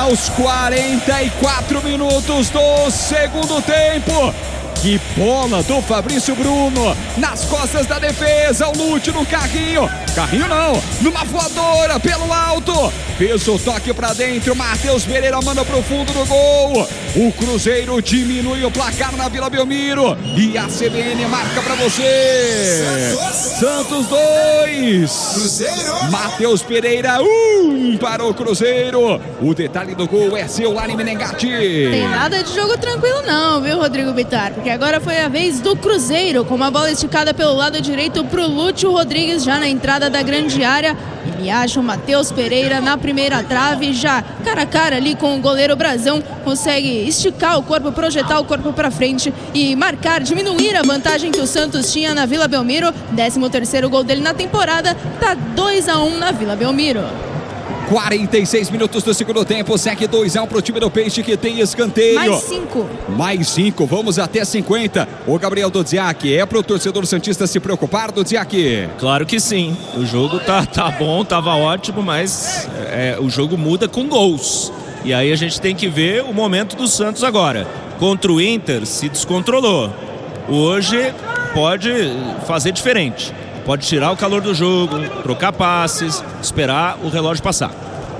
aos 44 minutos do segundo tempo. Que bola do Fabrício Bruno nas costas da defesa. O Lúcio no carrinho. Carrinho não, numa voadora pelo alto. Fez o toque pra dentro. Matheus Pereira manda pro fundo do gol. O Cruzeiro diminui o placar na Vila Belmiro. E a CBN marca pra você. Santos 2. Matheus Pereira 1 para o Cruzeiro. O detalhe do gol é seu, Lari Menegatti. Tem nada de jogo tranquilo não, viu, Rodrigo Bittar? Porque agora foi a vez do Cruzeiro, com uma bola esticada pelo lado direito pro Lúcio Rodrigues, já na entrada da grande área. Ele acha o Matheus Pereira na primeira trave, já cara a cara ali com o goleiro Brazão. Consegue esticar o corpo, projetar o corpo para frente e marcar, diminuir a vantagem que o Santos tinha na Vila Belmiro. 13º gol dele na temporada, tá 2-1 na Vila Belmiro. 46 minutos do segundo tempo, segue 2-1 pro time do Peixe, que tem escanteio. Mais 5, vamos até 50. O Gabriel Dodziak, é pro torcedor santista se preocupar, Dodziak? Claro que sim, o jogo tá bom, tava ótimo, mas o jogo muda com gols. E aí a gente tem que ver o momento do Santos agora. Contra o Inter se descontrolou. Hoje pode fazer diferente. Pode tirar o calor do jogo, trocar passes, esperar o relógio passar.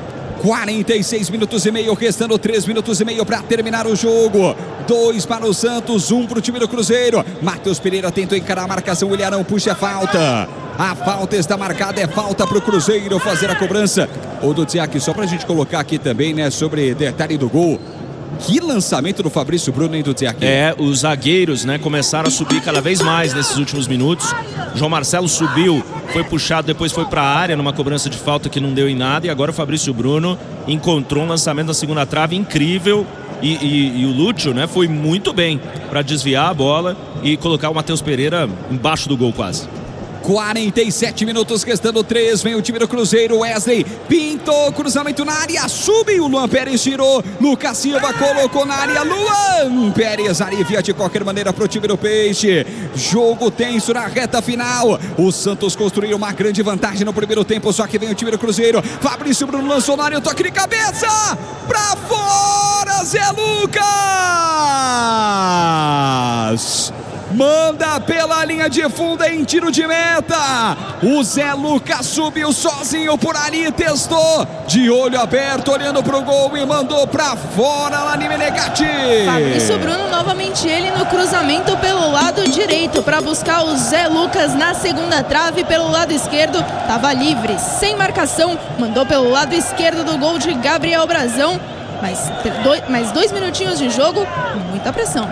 46 minutos e meio, restando 3 minutos e meio para terminar o jogo. 2 para o Santos, 1 para o time do Cruzeiro. Matheus Pereira tentou encarar a marcação, o Ilharão puxa a falta. A falta está marcada, é falta para o Cruzeiro fazer a cobrança. Ô Dodziak, só para a gente colocar aqui também, né, sobre detalhe do gol. Que lançamento do Fabrício Bruno, hein, Dodziak? Os zagueiros, né, começaram a subir cada vez mais nesses últimos minutos. João Marcelo subiu, foi puxado, depois foi para a área numa cobrança de falta que não deu em nada. E agora o Fabrício Bruno encontrou um lançamento na segunda trave incrível. E o Lúcio, né, foi muito bem para desviar a bola e colocar o Matheus Pereira embaixo do gol quase. 47 minutos, restando 3, vem o time do Cruzeiro. Wesley pintou, cruzamento na área, subiu, Luan Pérez tirou, Lucas Silva colocou na área, Luan Pérez alivia de qualquer maneira pro time do Peixe. Jogo tenso na reta final. O Santos construiu uma grande vantagem no primeiro tempo, só que vem o time do Cruzeiro. Fabrício Bruno lançou na área, toque de cabeça pra fora, Zé Lucas manda pela linha de fundo em tiro de meta. O Zé Lucas subiu sozinho por ali, testou de olho aberto, olhando pro gol e mandou pra fora, Lari Menegatti. Fabrício Bruno, novamente ele no cruzamento pelo lado direito para buscar o Zé Lucas na segunda trave. Pelo lado esquerdo tava livre, sem marcação, mandou pelo lado esquerdo do gol de Gabriel Brazão. Mais 2 minutinhos de jogo, muita pressão.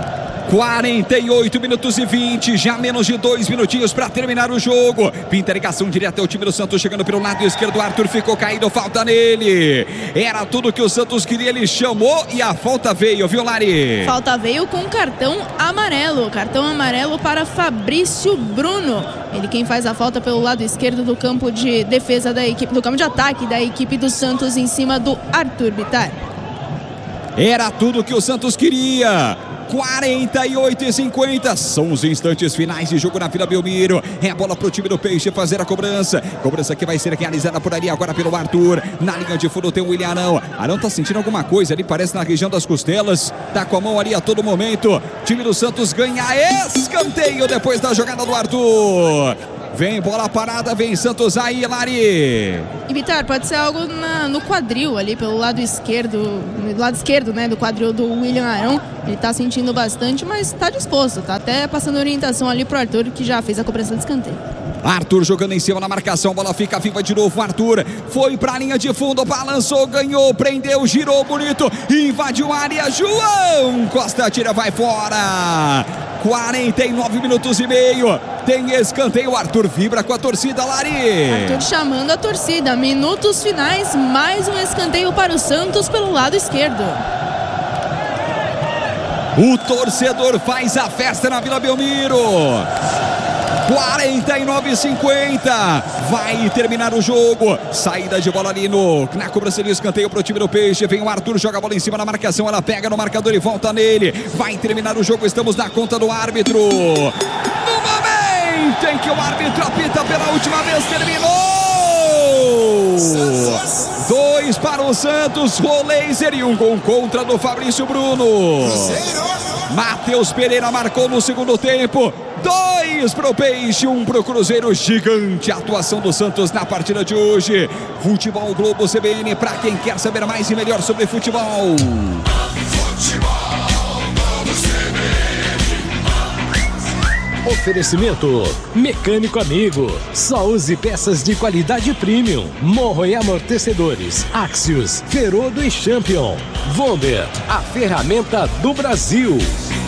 48 minutos e 20, já menos de 2 minutinhos para terminar o jogo. Pinta ligação direta ao time do Santos, chegando pelo lado esquerdo. Arthur ficou caído, falta nele. Era tudo que o Santos queria, ele chamou e a falta veio, viu, Lari? Falta veio com cartão amarelo para Fabrício Bruno. Ele quem faz a falta pelo lado esquerdo do campo de defesa da equipe, do campo de ataque da equipe do Santos, em cima do Arthur Bittar. Era tudo que o Santos queria. 48 e 50, são os instantes finais de jogo na Vila Belmiro. É a bola pro time do Peixe fazer a cobrança. Cobrança que vai ser realizada por ali agora pelo Arthur. Na linha de fundo tem o William Arão. Arão tá sentindo alguma coisa ali, parece na região das costelas. Tá com a mão ali a todo momento. Time do Santos ganha escanteio depois da jogada do Arthur. Vem bola parada, vem Santos aí, Lari. E Bittar, pode ser algo no quadril ali, pelo lado esquerdo, né, do quadril do William Arão. Ele tá sentindo bastante, mas tá disposto, tá até passando orientação ali pro Arthur, que já fez a cobrança de escanteio. Arthur jogando em cima na marcação, bola fica viva de novo. Arthur foi pra linha de fundo, balançou, ganhou, prendeu, girou bonito, invadiu a área. João Costa tira, vai fora. 49 minutos e meio, tem escanteio. Arthur vibra com a torcida, Lari. Arthur chamando a torcida, minutos finais, mais um escanteio para o Santos pelo lado esquerdo. O torcedor faz a festa na Vila Belmiro. 49-50, vai terminar o jogo. Saída de bola ali na cobrança de escanteio pro time do Peixe. Vem o Arthur, joga a bola em cima da marcação, ela pega no marcador e volta nele. Vai terminar o jogo, estamos na conta do árbitro. No momento em que o árbitro apita pela última vez, terminou. gol! 2 para o Santos, o laser e um gol contra do Fabrício Bruno. Matheus Pereira marcou no segundo tempo. 2 pro Peixe, 1 pro Cruzeiro. Gigante atuação do Santos na partida de hoje. Futebol Globo CBN, para quem quer saber mais e melhor sobre futebol. Oferecimento Mecânico Amigo. Só use peças de qualidade premium. Morro e amortecedores. Axios, Ferodo e Champion. Wonder, a ferramenta do Brasil.